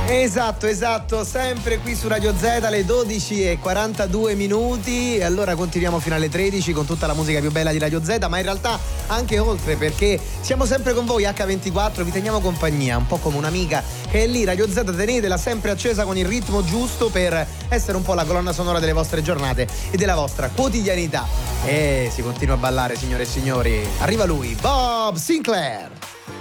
Esatto, sempre qui su Radio Z alle 12:42 e allora continuiamo fino alle 13 con tutta la musica più bella di Radio Z, ma in realtà anche oltre, perché siamo sempre con voi H24, vi teniamo compagnia, un po' come un'amica che è lì. Radio Z, tenetela sempre accesa con il ritmo giusto per essere un po' la colonna sonora delle vostre giornate e della vostra quotidianità. E si continua a ballare, signore e signori. Arriva lui, Bob Sinclair.